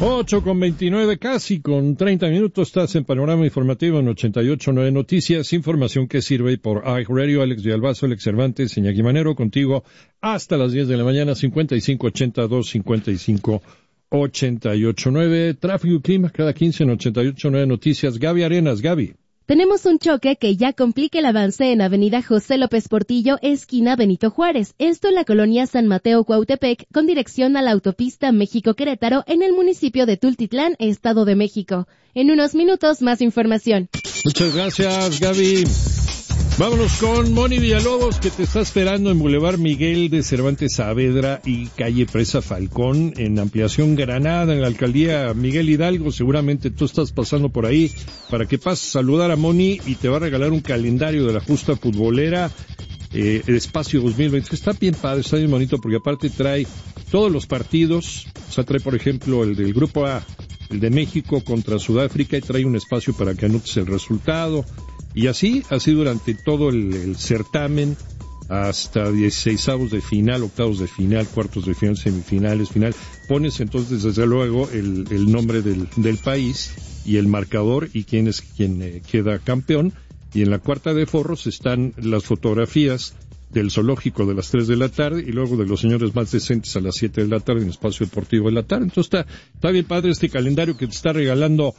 8:29, casi con 30 minutos, estás en Panorama Informativo en 88.9 Noticias, información que sirve por iHeartRadio. Alex Villalbazo, Alex Cervantes, Iñaki Manero, contigo hasta las 10 de la mañana, 5582-5588.9, tráfico y clima cada 15 en 88.9 Noticias. Gaby Arenas, Gaby. Tenemos un choque que ya complica el avance en Avenida José López Portillo, esquina Benito Juárez. Esto en la colonia San Mateo Cuautepec, con dirección a la autopista México-Querétaro, en el municipio de Tultitlán, Estado de México. En unos minutos, más información. Muchas gracias, Gaby. Vámonos con Moni Villalobos, que te está esperando en Boulevard Miguel de Cervantes Saavedra y calle Presa Falcón, en Ampliación Granada, en la alcaldía Miguel Hidalgo. Seguramente tú estás pasando por ahí para que pases a saludar a Moni y te va a regalar un calendario de la justa futbolera, el Espacio 2020. Está bien padre, está bien bonito, porque aparte trae todos los partidos. O sea, trae, por ejemplo, el del Grupo A, el de México contra Sudáfrica, y trae un espacio para que anotes el resultado. Y así durante todo el certamen, hasta 16avos de final, octavos de final, cuartos de final, semifinales, final. Pones entonces, desde luego, el nombre del país y el marcador y quién es quien queda campeón. Y en la cuarta de forros están las fotografías del zoológico de las 3 de la tarde y luego de los señores más decentes a las 7 de la tarde en el Espacio Deportivo de la tarde. Entonces está bien padre este calendario que te está regalando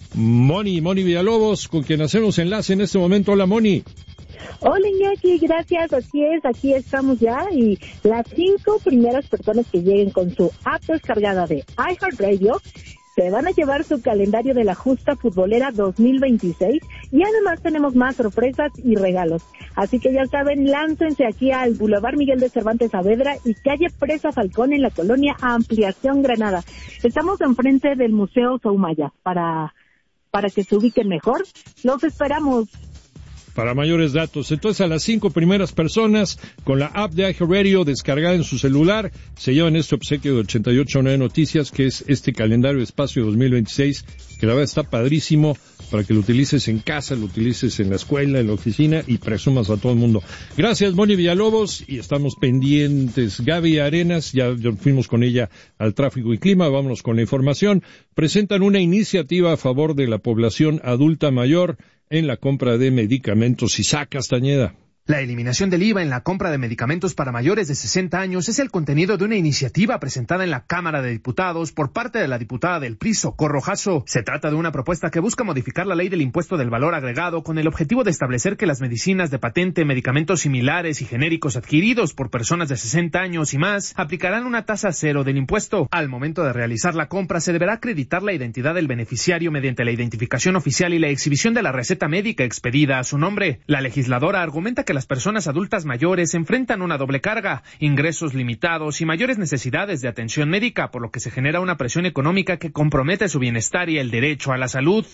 Moni Villalobos, con quien hacemos enlace en este momento. Hola, Moni. Hola, Iñaki, gracias, así es, aquí estamos ya, y las 5 primeras personas que lleguen con su app descargada de iHeartRadio se van a llevar su calendario de la justa futbolera 2026, y además tenemos más sorpresas y regalos. Así que ya saben, láncense aquí al Boulevard Miguel de Cervantes Saavedra y calle Presa Falcón, en la colonia Ampliación Granada. Estamos enfrente del Museo Soumaya para que se ubiquen mejor. Los esperamos. Para mayores datos, entonces, a las 5 primeras personas con la app de iHeartRadio descargada en su celular se llevan este obsequio de 88.9 Noticias, que es este calendario de Espacio 2026, que la verdad está padrísimo para que lo utilices en casa, lo utilices en la escuela, en la oficina y presumas a todo el mundo. Gracias, Moni Villalobos, y estamos pendientes. Gaby Arenas, ya fuimos con ella al tráfico y clima, vámonos con la información. Presentan una iniciativa a favor de la población adulta mayor en la compra de medicamentos. Isaac Castañeda. La eliminación del IVA en la compra de medicamentos para mayores de 60 años es el contenido de una iniciativa presentada en la Cámara de Diputados por parte de la diputada del PRI, Socorro Jasso. Se trata de una propuesta que busca modificar la ley del impuesto del valor agregado con el objetivo de establecer que las medicinas de patente, medicamentos similares y genéricos adquiridos por personas de 60 años y más aplicarán una tasa cero del impuesto. Al momento de realizar la compra se deberá acreditar la identidad del beneficiario mediante la identificación oficial y la exhibición de la receta médica expedida a su nombre. La legisladora argumenta que las personas adultas mayores enfrentan una doble carga, ingresos limitados y mayores necesidades de atención médica, por lo que se genera una presión económica que compromete su bienestar y el derecho a la salud.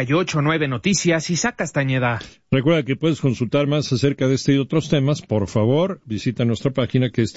88.9 Noticias, Isaac Castañeda. Recuerda que puedes consultar más acerca de este y otros temas. Por favor, visita nuestra página, que es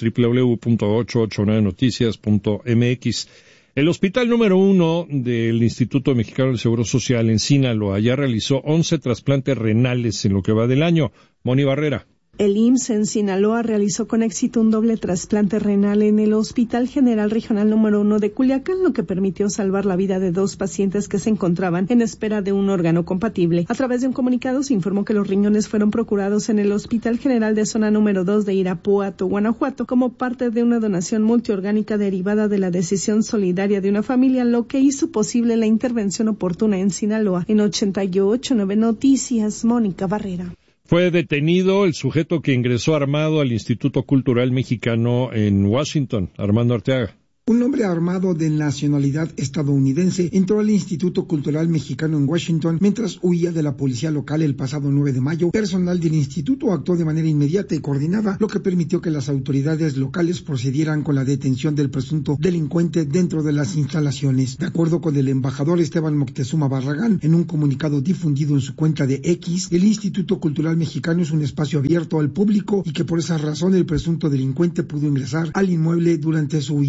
www.889noticias.mx. El hospital número 1 del Instituto Mexicano del Seguro Social en Sinaloa ya realizó 11 trasplantes renales en lo que va del año. Moni Barrera. El IMSS en Sinaloa realizó con éxito un doble trasplante renal en el Hospital General Regional número 1 de Culiacán, lo que permitió salvar la vida de 2 pacientes que se encontraban en espera de un órgano compatible. A través de un comunicado se informó que los riñones fueron procurados en el Hospital General de Zona número 2 de Irapuato, Guanajuato, como parte de una donación multiorgánica derivada de la decisión solidaria de una familia, lo que hizo posible la intervención oportuna en Sinaloa. En 88.9 Noticias, Mónica Barrera. Fue detenido el sujeto que ingresó armado al Instituto Cultural Mexicano en Washington, Armando Arteaga. Un hombre armado de nacionalidad estadounidense entró al Instituto Cultural Mexicano en Washington mientras huía de la policía local el pasado 9 de mayo. Personal del instituto actuó de manera inmediata y coordinada, lo que permitió que las autoridades locales procedieran con la detención del presunto delincuente dentro de las instalaciones. De acuerdo con el embajador Esteban Moctezuma Barragán, en un comunicado difundido en su cuenta de X, el Instituto Cultural Mexicano es un espacio abierto al público y que por esa razón el presunto delincuente pudo ingresar al inmueble durante su huida. El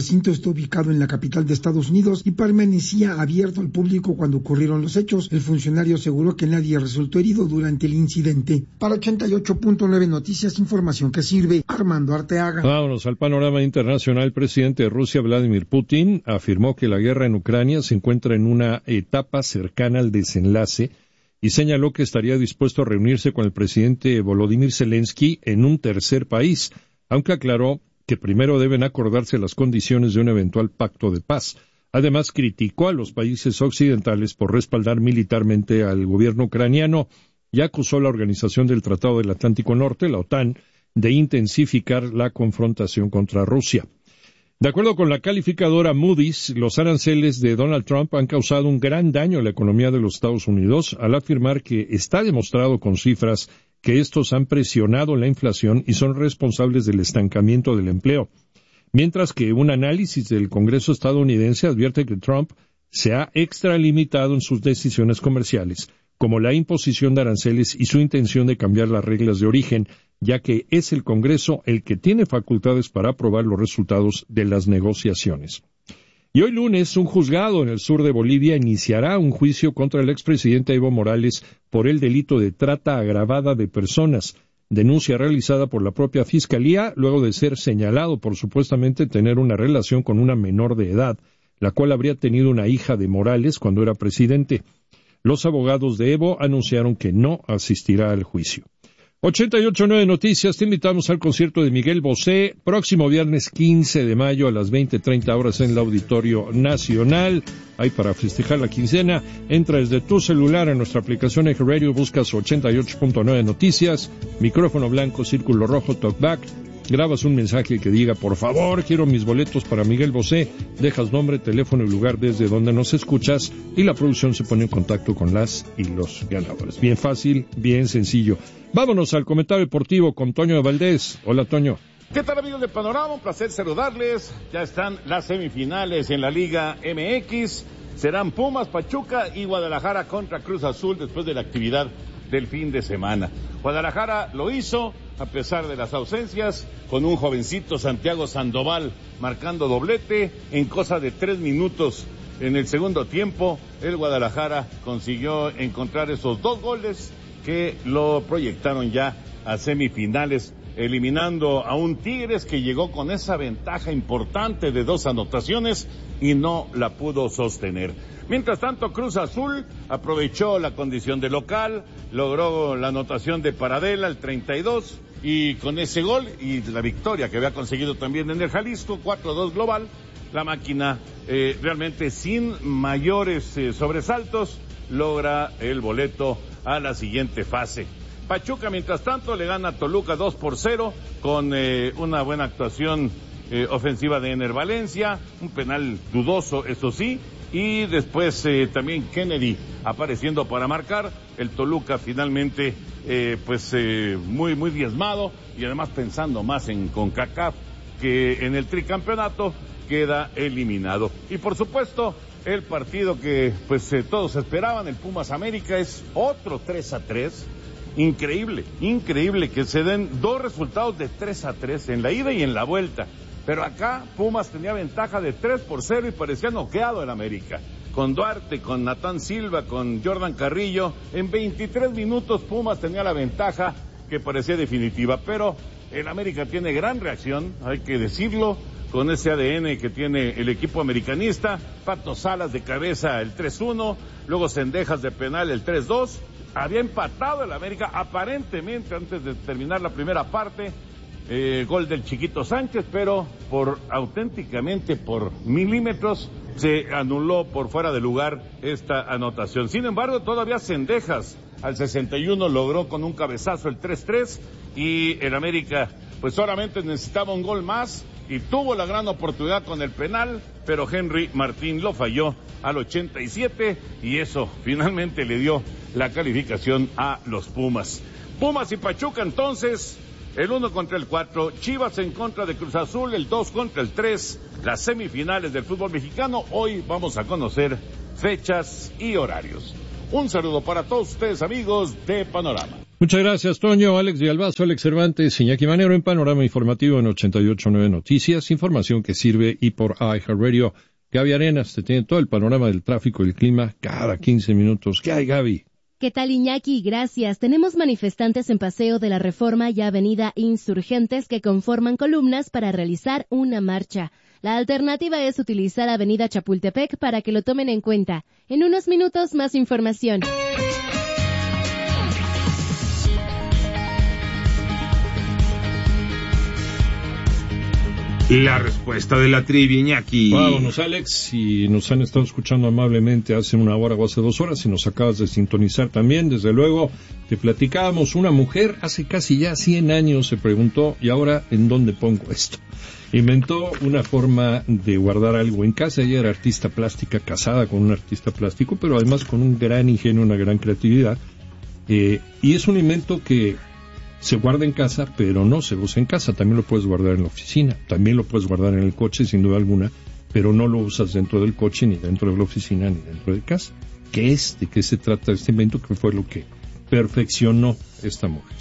recinto está ubicado en la capital de Estados Unidos y permanecía abierto al público cuando ocurrieron los hechos. El funcionario aseguró que nadie resultó herido durante el incidente. Para 88.9 Noticias, información que sirve. Armando Arteaga. Vámonos al panorama internacional. El presidente de Rusia, Vladimir Putin, afirmó que la guerra en Ucrania se encuentra en una etapa cercana al desenlace y señaló que estaría dispuesto a reunirse con el presidente Volodymyr Zelensky en un tercer país, aunque aclaró que primero deben acordarse las condiciones de un eventual pacto de paz. Además, criticó a los países occidentales por respaldar militarmente al gobierno ucraniano y acusó a la Organización del Tratado del Atlántico Norte, la OTAN, de intensificar la confrontación contra Rusia. De acuerdo con la calificadora Moody's, los aranceles de Donald Trump han causado un gran daño a la economía de los Estados Unidos al afirmar que está demostrado con cifras que estos han presionado la inflación y son responsables del estancamiento del empleo. Mientras que un análisis del Congreso estadounidense advierte que Trump se ha extralimitado en sus decisiones comerciales, como la imposición de aranceles y su intención de cambiar las reglas de origen, ya que es el Congreso el que tiene facultades para aprobar los resultados de las negociaciones. Y hoy lunes, un juzgado en el sur de Bolivia iniciará un juicio contra el expresidente Evo Morales por el delito de trata agravada de personas, denuncia realizada por la propia Fiscalía luego de ser señalado por supuestamente tener una relación con una menor de edad, la cual habría tenido una hija de Morales cuando era presidente. Los abogados de Evo anunciaron que no asistirá al juicio. 88.9 Noticias, te invitamos al concierto de Miguel Bosé, próximo viernes 15 de mayo a las 20:30 horas en el Auditorio Nacional. Ahí para festejar la quincena, entra desde tu celular a nuestra aplicación Eje Radio, buscas 88.9 Noticias, micrófono blanco, círculo rojo, talkback, grabas un mensaje que diga, por favor, quiero mis boletos para Miguel Bosé, dejas nombre, teléfono y lugar desde donde nos escuchas y la producción se pone en contacto con las y los ganadores. Bien fácil, bien sencillo. Vámonos al comentario deportivo con Toño de Valdés. Hola, Toño. ¿Qué tal, amigos de Panorama? Un placer saludarles. Ya están las semifinales en la Liga MX. Serán Pumas, Pachuca y Guadalajara contra Cruz Azul después de la actividad del fin de semana. Guadalajara lo hizo a pesar de las ausencias, con un jovencito Santiago Sandoval marcando doblete en cosa de 3 minutos. En el segundo tiempo, el Guadalajara consiguió encontrar esos 2 goles que lo proyectaron ya a semifinales, eliminando a un Tigres que llegó con esa ventaja importante de 2 anotaciones y no la pudo sostener. Mientras tanto, Cruz Azul aprovechó la condición de local, logró la anotación de Paradela, el 32, y con ese gol y la victoria que había conseguido también en el Jalisco, 4-2 global, la máquina realmente sin mayores sobresaltos logra el boleto a la siguiente fase. Pachuca, mientras tanto, le gana a Toluca 2-0 con una buena actuación ofensiva de Ener Valencia, un penal dudoso, eso sí, y después también Kennedy apareciendo para marcar. El Toluca finalmente muy diezmado y además pensando más en CONCACAF que en el tricampeonato, queda eliminado. Y por supuesto, el partido que todos esperaban, el Pumas América, es otro 3-3. Increíble que se den 2 resultados de 3-3 en la ida y en la vuelta. Pero acá Pumas tenía ventaja de 3-0 y parecía noqueado el América. Con Duarte, con Natán Silva, con Jordan Carrillo, en 23 minutos Pumas tenía la ventaja que parecía definitiva. Pero el América tiene gran reacción, hay que decirlo, con ese ADN que tiene el equipo americanista. Pato Salas de cabeza el 3-1, luego Cendejas de penal el 3-2. Había empatado el América aparentemente antes de terminar la primera parte. Gol del Chiquito Sánchez, pero auténticamente por milímetros se anuló por fuera de lugar esta anotación. Sin embargo, todavía Cendejas al 61 logró con un cabezazo el 3-3 y el América solamente necesitaba un gol más y tuvo la gran oportunidad con el penal, pero Henry Martín lo falló al 87 y eso finalmente le dio la calificación a los Pumas. Pumas y Pachuca entonces, el 1 contra el 4, Chivas en contra de Cruz Azul, el 2 contra el 3, las semifinales del fútbol mexicano. Hoy vamos a conocer fechas y horarios. Un saludo para todos ustedes, amigos de Panorama. Muchas gracias, Toño. Alex Villalbazo, Alex Cervantes, Iñaki Manero en Panorama Informativo en 88.9 Noticias. Información que sirve y por iHeartRadio. Gaby Arenas te tiene todo el panorama del tráfico y el clima cada 15 minutos. ¿Qué hay, Gaby? ¿Qué tal, Iñaki? Gracias. Tenemos manifestantes en Paseo de la Reforma y Avenida Insurgentes que conforman columnas para realizar una marcha. La alternativa es utilizar Avenida Chapultepec para que lo tomen en cuenta. En unos minutos, más información. La respuesta de la trivia, Iñaki. Vámonos, Alex. Si nos han estado escuchando amablemente hace una hora o hace 2 horas, si nos acabas de sintonizar también, desde luego, te platicábamos, una mujer hace casi ya 100 años se preguntó, ¿y ahora en dónde pongo esto? Inventó una forma de guardar algo en casa. Ella era artista plástica, casada con un artista plástico, pero además con un gran ingenio, una gran creatividad. Y es un invento que se guarda en casa, pero no se usa en casa. También lo puedes guardar en la oficina, también lo puedes guardar en el coche, sin duda alguna, pero no lo usas dentro del coche, ni dentro de la oficina, ni dentro de casa. ¿Qué es? ¿De qué se trata este invento? ¿Qué fue lo que perfeccionó esta mujer?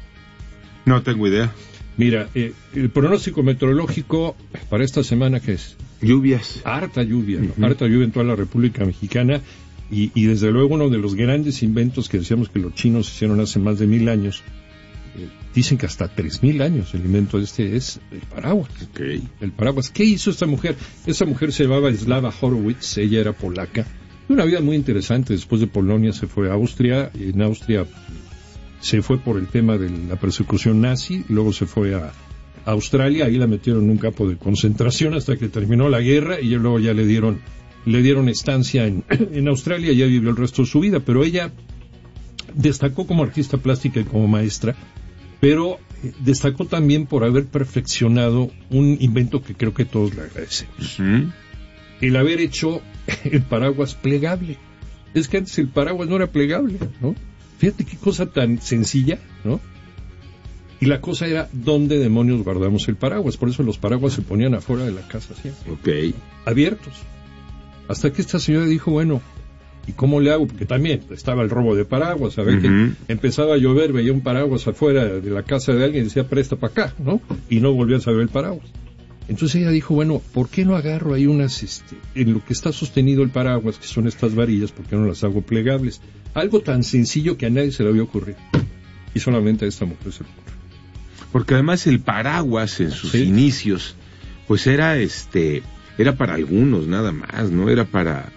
No tengo idea. Mira, el pronóstico meteorológico para esta semana, ¿qué es? Lluvias. Harta lluvia, ¿no? Harta lluvia en toda la República Mexicana, y desde luego uno de los grandes inventos que decíamos que los chinos hicieron hace más de 1000 años, dicen que hasta 3000 años el invento este es el paraguas. Okay. El paraguas. ¿Qué hizo esta mujer? Esta mujer se llamaba Slava Horowitz, ella era polaca. Una vida muy interesante. Después de Polonia se fue a Austria. En Austria se fue por el tema de la persecución nazi, luego se fue a Australia, ahí la metieron en un campo de concentración hasta que terminó la guerra, y luego ya le dieron estancia en Australia, y ya vivió el resto de su vida. Pero ella destacó como artista plástica y como maestra, pero destacó también por haber perfeccionado un invento que creo que todos le agradecemos. El haber hecho el paraguas plegable. Es que antes el paraguas no era plegable, ¿no? Fíjate qué cosa tan sencilla, ¿no? Y la cosa era, ¿dónde demonios guardamos el paraguas? Por eso los paraguas se ponían afuera de la casa siempre. Okay. Abiertos. Hasta que esta señora dijo, bueno, ¿y cómo le hago? Porque también estaba el robo de paraguas, ¿sabes? Que empezaba a llover, veía un paraguas afuera de la casa de alguien y decía, presta para acá, ¿no? Y no volvías a ver el paraguas. Entonces ella dijo, bueno, ¿por qué no agarro ahí unas, en lo que está sostenido el paraguas, que son estas varillas, ¿por qué no las hago plegables? Algo tan sencillo que a nadie se le había ocurrido. Y solamente a esta mujer se le ocurrió. Porque además el paraguas en sus inicios, pues era para algunos nada más, ¿no? Era para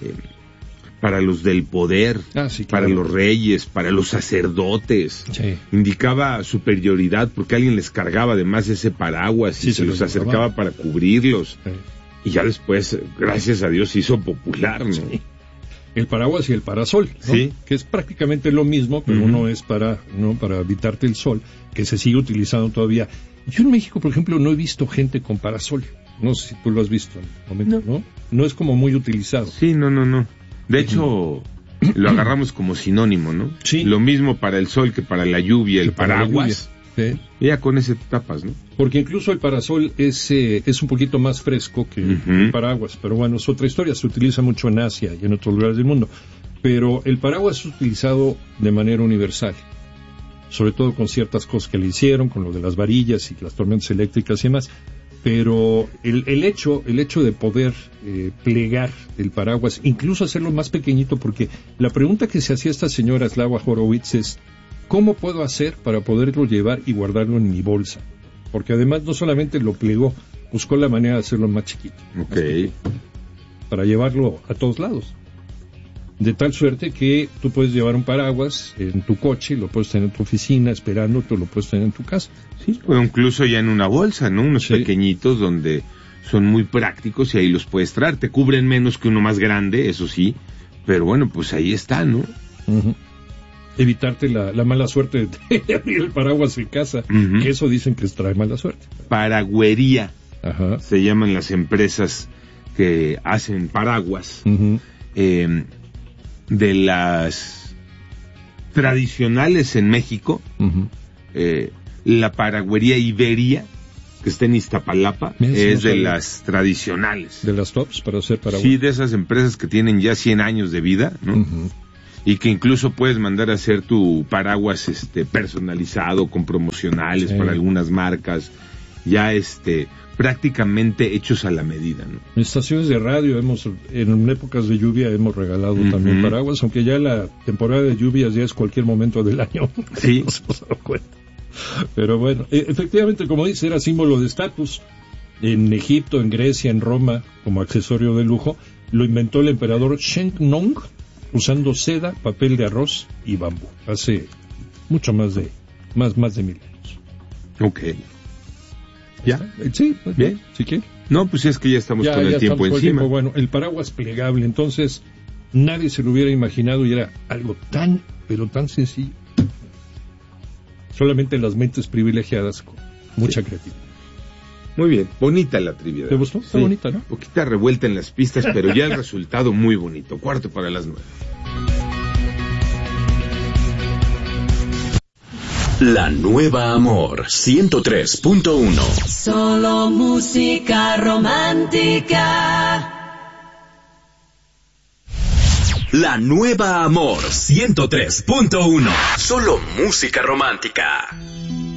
los del poder, sí, para los reyes, para los sacerdotes. Sí. Indicaba superioridad porque alguien les cargaba además ese paraguas y se los acercaba para cubrirlos. Sí. Y ya después, gracias a Dios, se hizo popular, ¿no? Sí. El paraguas y el parasol, ¿no? Sí. Que es prácticamente lo mismo, pero uno es para evitarte el sol, que se sigue utilizando todavía. Yo en México, por ejemplo, no he visto gente con parasol. No sé si tú lo has visto en el momento, ¿no? No es como muy utilizado. Sí, no. De hecho, lo agarramos como sinónimo, ¿no? Sí. Lo mismo para el sol que para la lluvia, el paraguas. Sí. Ya con ese tapas, ¿no? Porque incluso el parasol es un poquito más fresco que el paraguas, pero bueno, es otra historia. Se utiliza mucho en Asia y en otros lugares del mundo. Pero el paraguas es utilizado de manera universal, sobre todo con ciertas cosas que le hicieron, con lo de las varillas y las tormentas eléctricas y demás. Pero el hecho de poder plegar el paraguas, incluso hacerlo más pequeñito, porque la pregunta que se hacía esta señora Slava Horowitz es, ¿cómo puedo hacer para poderlo llevar y guardarlo en mi bolsa? Porque además no solamente lo plegó, buscó la manera de hacerlo más chiquito. Okay. Para llevarlo a todos lados. De tal suerte que tú puedes llevar un paraguas en tu coche, lo puedes tener en tu oficina esperando, tú lo puedes tener en tu casa. Sí, o incluso ya en una bolsa, ¿no? Unos pequeñitos donde son muy prácticos y ahí los puedes traer. Te cubren menos que uno más grande, eso sí, pero bueno, pues ahí está, ¿no? Evitarte la mala suerte de abrir el paraguas en casa, que eso dicen que trae mala suerte. Paragüería, se llaman las empresas que hacen paraguas. De las tradicionales en México, la paragüería Iberia, que está en Iztapalapa, es de las tradicionales. De las tops para hacer paraguas. Sí, de esas empresas que tienen ya 100 años de vida, ¿no? y que incluso puedes mandar a hacer tu paraguas personalizado con promocionales para algunas marcas, ya prácticamente hechos a la medida, ¿no? En estaciones de radio en épocas de lluvia hemos regalado también paraguas, aunque ya la temporada de lluvias ya es cualquier momento del año. Sí. No se nos ha dado cuenta. Pero bueno, efectivamente, como dice, era símbolo de estatus. En Egipto, en Grecia, en Roma, como accesorio de lujo, lo inventó el emperador Sheng Nong, usando seda, papel de arroz y bambú. Hace mucho más de 1000 años. Ok. ¿Ya? Sí, bien, si quieres. No, pues es que ya estamos con el tiempo encima. Bueno, el paraguas plegable, entonces nadie se lo hubiera imaginado y era algo tan, pero tan sencillo. Solamente las mentes privilegiadas con mucha creatividad. Muy bien, bonita la trivia. ¿Te gustó? Está bonita, ¿no? Poquita revuelta en las pistas, pero ya el resultado muy bonito. 8:45. La Nueva Amor 103.1. Solo música romántica. La Nueva Amor 103.1. Solo música romántica.